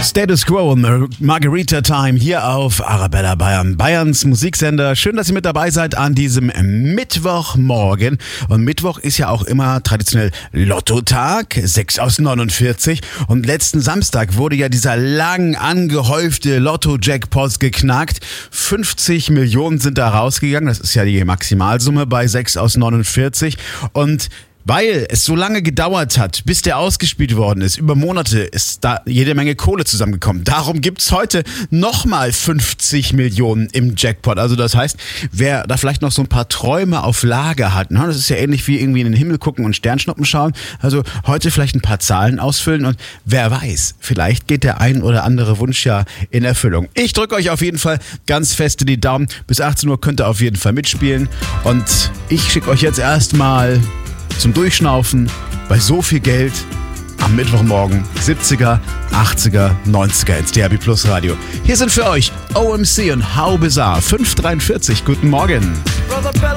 Status Quo, Margarita Time hier auf Arabella Bayern, Bayerns Musiksender. Schön, dass ihr mit dabei seid an diesem Mittwochmorgen. Und Mittwoch ist ja auch immer traditionell Lottotag, 6 aus 49. Und letzten Samstag wurde ja dieser lang angehäufte Lotto-Jackpot geknackt. 50 Millionen sind da rausgegangen. Das ist ja die Maximalsumme bei 6 aus 49. Und weil es so lange gedauert hat, bis der ausgespielt worden ist, über Monate ist da jede Menge Kohle zusammengekommen. Darum gibt's heute nochmal 50 Millionen im Jackpot. Also das heißt, wer da vielleicht noch so ein paar Träume auf Lager hat, das ist ja ähnlich wie irgendwie in den Himmel gucken und Sternschnuppen schauen. Also heute vielleicht ein paar Zahlen ausfüllen und wer weiß, vielleicht geht der ein oder andere Wunsch ja in Erfüllung. Ich drücke euch auf jeden Fall ganz fest die Daumen. Bis 18 Uhr könnt ihr auf jeden Fall mitspielen. Und ich schicke euch jetzt erstmal zum Durchschnaufen bei so viel Geld am Mittwochmorgen 70er, 80er, 90er ins DRB Plus Radio. Hier sind für euch OMC und How Bizarre 543. Guten Morgen.